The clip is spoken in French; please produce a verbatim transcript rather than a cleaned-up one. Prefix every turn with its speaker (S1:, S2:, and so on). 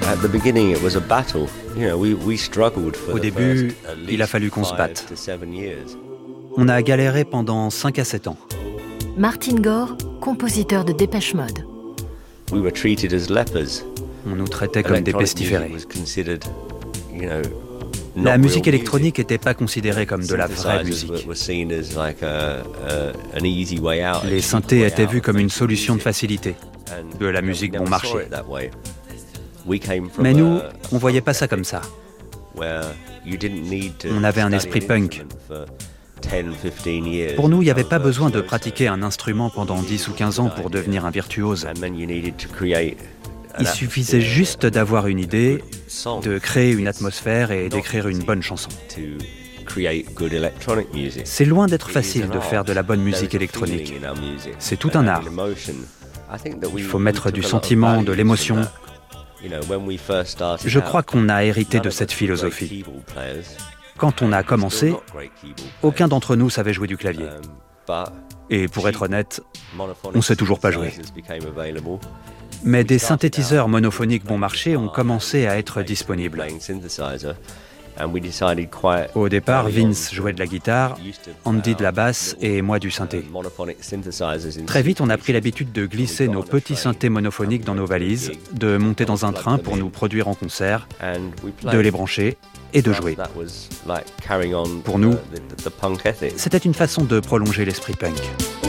S1: Au début, il a fallu qu'on se batte. On a galéré pendant cinq à sept ans.
S2: Martin Gore, compositeur de Dépêche Mode.
S1: On nous traitait comme des pestiférés. La musique électronique n'était pas considérée comme de la vraie musique. Les synthés étaient vus comme une solution de facilité, de la musique bon marché. Mais nous, on ne voyait pas ça comme ça. On avait un esprit punk. Pour nous, il n'y avait pas besoin de pratiquer un instrument pendant dix ou quinze ans pour devenir un virtuose. Il suffisait juste d'avoir une idée, de créer une atmosphère et d'écrire une bonne chanson. C'est loin d'être facile de faire de la bonne musique électronique. C'est tout un art. Il faut mettre du sentiment, de l'émotion. Je crois qu'on a hérité de cette philosophie. Quand on a commencé, aucun d'entre nous savait jouer du clavier. Et pour être honnête, on ne sait toujours pas jouer. Mais des synthétiseurs monophoniques bon marché ont commencé à être disponibles. Au départ, Vince jouait de la guitare, Andy de la basse et moi du synthé. Très vite, on a pris l'habitude de glisser nos petits synthés monophoniques dans nos valises, de monter dans un train pour nous produire en concert, de les brancher et de jouer. Pour nous, c'était une façon de prolonger l'esprit punk.